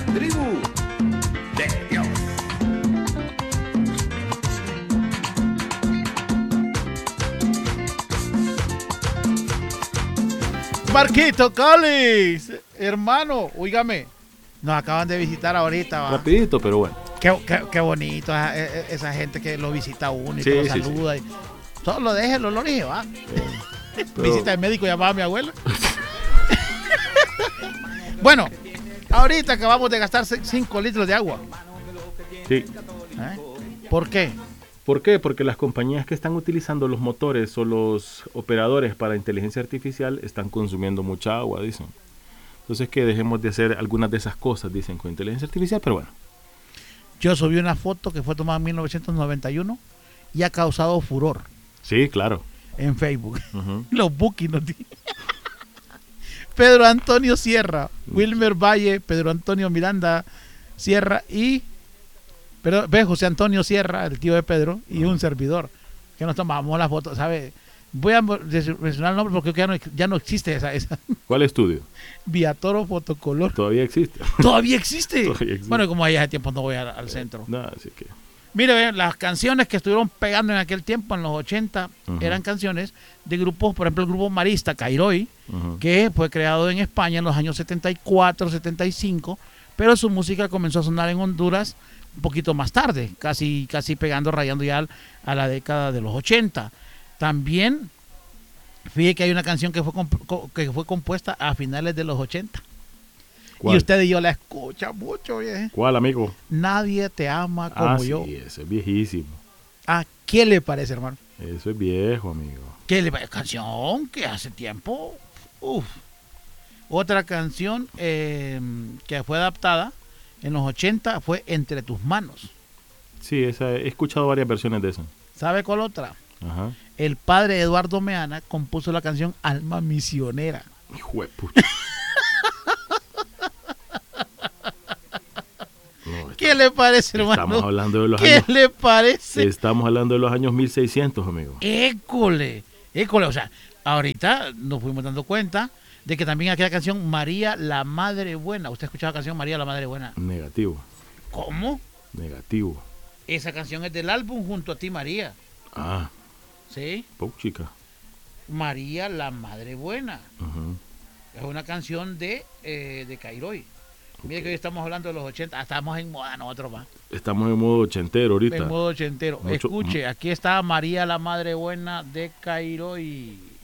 Tribu de Dios. Marquito Collins, hermano, óigame, nos acaban de visitar ahorita, ¿va? Rapidito, pero bueno. Qué bonito esa gente que lo visita a uno y Sí, que lo sí, saluda. Y solo déjelo, lo dije, va. Pero- Visita de médico llamaba a mi abuela. Bueno, ahorita acabamos de gastar 5 litros de agua. Sí. ¿Eh? ¿Por qué? ¿Por qué? Porque las compañías que están utilizando los motores o los operadores para inteligencia artificial están consumiendo mucha agua, dicen. Entonces que dejemos de hacer algunas de esas cosas, dicen, con inteligencia artificial, pero bueno. Yo subí una foto que fue tomada en 1991 y ha causado furor Sí, claro. en Facebook. Ujú. Los bookings nos di- Pedro Antonio Sierra, Wilmer Valle, Pedro Antonio Miranda Sierra y José Antonio Sierra, el tío de Pedro, y un servidor, que nos tomamos las fotos, ¿sabe? Voy a mencionar el nombre porque creo que ya no existe esa ¿Cuál estudio? Viatoro Fotocolor. Todavía existe. Todavía existe. Todavía existe. Bueno, como ya hace tiempo no voy al centro. No, así que... Mire, ve, las canciones que estuvieron pegando en aquel tiempo, en los 80, Ujú. eran canciones de grupos, por ejemplo, el grupo marista Cairoy, Ujú. que fue creado en España en los años 74, 75, pero su música comenzó a sonar en Honduras un poquito más tarde, casi pegando, rayando ya a la década de los 80. También, fíjate que hay una canción que fue compuesta a finales de los 80. ¿Cuál? Y usted y yo la escucha mucho, viejo. ¿Cuál, amigo? Nadie te ama como yo. Sí, eso es viejísimo. ¿A qué le parece, hermano? Eso es viejo, amigo. ¿Qué le parece? Canción que hace tiempo. Uf. Otra canción que fue adaptada en los 80 fue Entre tus manos. Sí, he escuchado varias versiones de eso. ¿Sabe cuál otra? Ajá. El padre de Eduardo Meana compuso la canción Alma Misionera. Hijo de pucha. No, ¿Qué le parece, hermano? Estamos hablando de los ¿Qué años... le parece? Estamos hablando de los años 1600, amigo. École. O sea, ahorita nos fuimos dando cuenta de que también aquella canción María la Madre Buena. ¿Usted ha escuchado la canción María la Madre Buena? Negativo. ¿Cómo? Negativo. Esa canción es del álbum Junto a ti, María. Ah, ¿Sí? chica. María la Madre Buena. Ujú. Es una canción de Cairoy. Mire que hoy estamos hablando de los 80. Estamos en moda nosotros, va. Estamos en modo ochentero ahorita. En modo ochentero. Mucho- Escuche, aquí está María la Madre Buena de Cairoy.